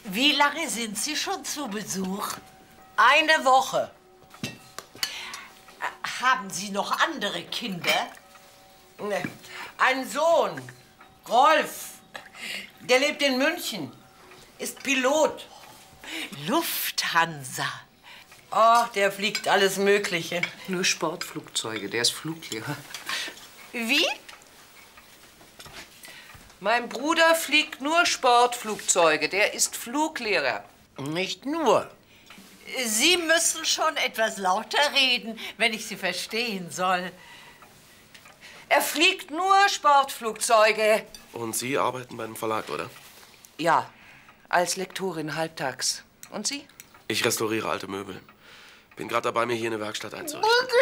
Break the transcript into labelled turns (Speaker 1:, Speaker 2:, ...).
Speaker 1: Wie lange sind Sie schon zu Besuch?
Speaker 2: Eine Woche.
Speaker 1: Haben Sie noch andere Kinder?
Speaker 2: Ne, ein Sohn, Rolf. Der lebt in München, ist Pilot.
Speaker 1: Lufthansa.
Speaker 2: Ach, der fliegt alles Mögliche.
Speaker 3: Nur Sportflugzeuge, der ist Fluglehrer.
Speaker 1: Wie?
Speaker 3: Mein Bruder fliegt nur Sportflugzeuge, der ist Fluglehrer.
Speaker 2: Nicht nur.
Speaker 1: Sie müssen schon etwas lauter reden, wenn ich Sie verstehen soll.
Speaker 3: Er fliegt nur Sportflugzeuge.
Speaker 4: Und Sie arbeiten bei einem Verlag, oder?
Speaker 3: Ja, als Lektorin halbtags. Und Sie?
Speaker 4: Ich restauriere alte Möbel. Bin gerade dabei, mir hier eine Werkstatt einzurichten.